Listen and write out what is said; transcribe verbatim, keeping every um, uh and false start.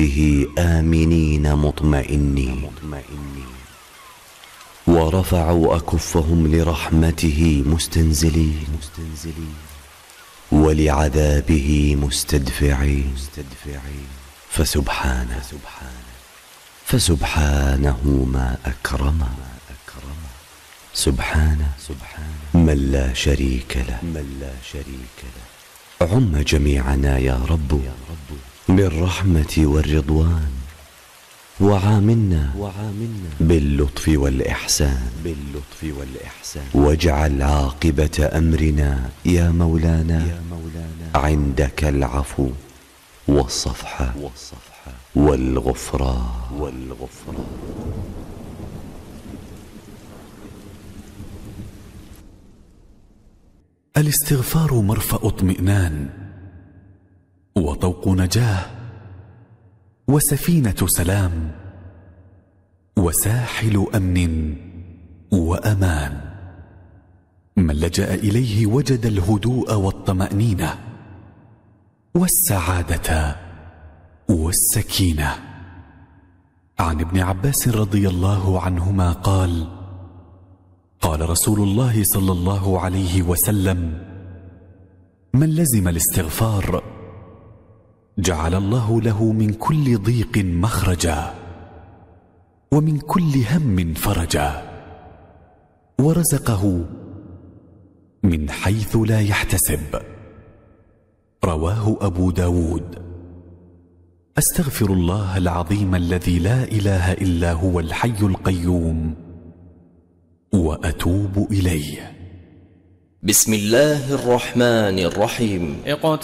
به آمنين مطمئنين ورفعوا أكفهم لرحمته مستنزلين ولعذابه مستدفعين فسبحانه فسبحانه ما أكرمه سبحانه من لا شريك له عم جميعنا يا رب بالرحمة والرضوان وعاملنا باللطف والإحسان واجعل عاقبة أمرنا يا مولانا عندك العفو والصفح والغفران. الاستغفار مرفأ اطمئنان وطوق نجاة وسفينة سلام وساحل أمن وأمان. من لجأ إليه وجد الهدوء والطمأنينة والسعادة والسكينة. عن ابن عباس رضي الله عنهما قال: قال رسول الله صلى الله عليه وسلم: من لزم الاستغفار جعل الله له من كل ضيق مخرجا ومن كل هم فرجا ورزقه من حيث لا يحتسب. رواه أبو داود. أستغفر الله العظيم الذي لا إله إلا هو الحي القيوم وأتوب إليه. بسم الله الرحمن الرحيم.